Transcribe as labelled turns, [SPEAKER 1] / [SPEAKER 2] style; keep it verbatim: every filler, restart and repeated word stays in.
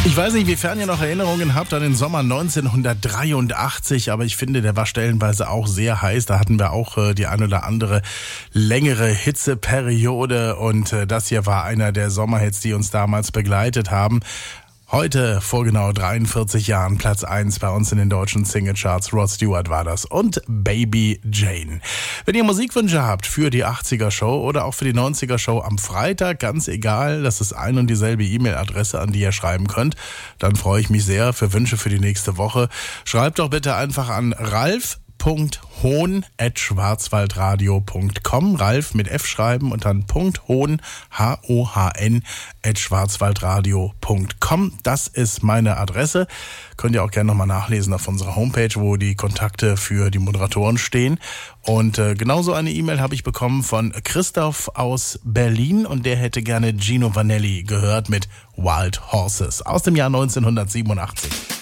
[SPEAKER 1] Ich weiß nicht, wiefern ihr noch Erinnerungen habt an den Sommer neunzehnhundertdreiundachtzig, aber ich finde, der war stellenweise auch sehr heiß. Da hatten wir auch äh, die ein oder andere längere Hitzeperiode und äh, das hier war einer der Sommerhits, die uns damals begleitet haben. Heute, vor genau dreiundvierzig Jahren, Platz eins bei uns in den deutschen Singlecharts. Rod Stewart war das und Baby Jane. Wenn ihr Musikwünsche habt für die achtziger-Show oder auch für die neunziger-Show am Freitag, ganz egal, das ist ein und dieselbe E-Mail-Adresse, an die ihr schreiben könnt, dann freue ich mich sehr für Wünsche für die nächste Woche. Schreibt doch bitte einfach an Ralf Punkt hohn at schwarzwaldradio Punkt com. Ralf mit F schreiben und dann Punkt Hohn, H O H N, at schwarzwaldradio Punkt com. Das ist meine Adresse. Könnt ihr auch gerne nochmal nachlesen auf unserer Homepage, wo die Kontakte für die Moderatoren stehen. Und äh, genauso eine E-Mail habe ich bekommen von Christoph aus Berlin und der hätte gerne Gino Vanelli gehört mit Wild Horses aus dem Jahr neunzehnhundertsiebenundachtzig.